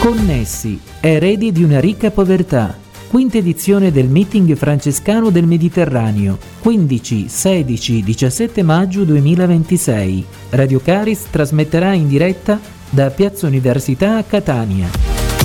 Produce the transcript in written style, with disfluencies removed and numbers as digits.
Connessi, eredi di una ricca povertà. Quinta edizione del meeting francescano del Mediterraneo, 15, 16, 17 maggio 2026. Radio Caris trasmetterà in diretta da Piazza Università a Catania.